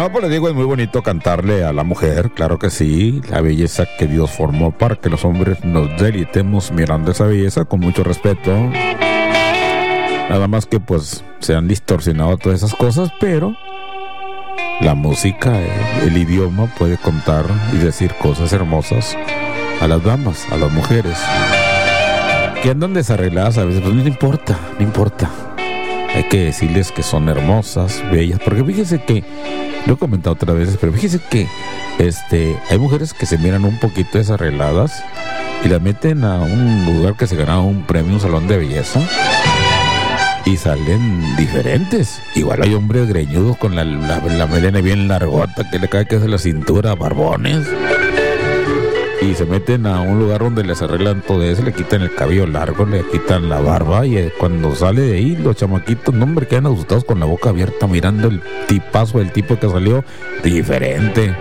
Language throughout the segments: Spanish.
No, pues le digo, es muy bonito cantarle a la mujer, claro que sí, la belleza que Dios formó para que los hombres nos deleitemos mirando esa belleza con mucho respeto. Nada más que pues se han distorsionado todas esas cosas, pero la música, el idioma puede contar y decir cosas hermosas a las damas, a las mujeres que andan desarregladas a veces. Pues no importa, no importa. Hay que decirles que son hermosas, bellas, porque fíjese que, lo he comentado otras veces, pero fíjese que hay mujeres que se miran un poquito desarregladas y las meten a un lugar que se gana un premio, un salón de belleza, y salen diferentes. Igual hay hombres greñudos con la melena bien largota que le cae que es de la cintura, barbones, y se meten a un lugar donde les arreglan todo eso, le quitan el cabello largo, le quitan la barba, y cuando sale de ahí los chamaquitos, no hombre, quedan asustados con la boca abierta mirando el tipazo del tipo que salió diferente,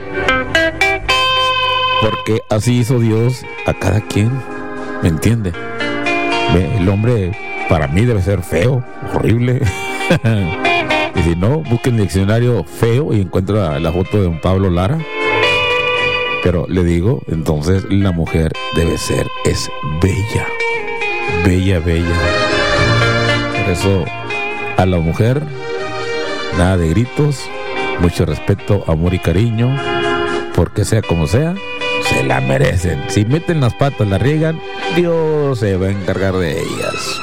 porque así hizo Dios a cada quien, ¿me entiende? El hombre para mí debe ser feo, horrible. Y si no, busquen el diccionario feo y encuentra la foto de don Pablo Lara. Pero le digo, entonces la mujer es bella, bella, bella. Por eso a la mujer nada de gritos, mucho respeto, amor y cariño, porque sea como sea, se la merecen. Si meten las patas, la riegan, Dios se va a encargar de ellas.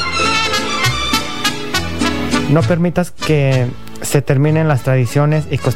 No permitas que se terminen las tradiciones y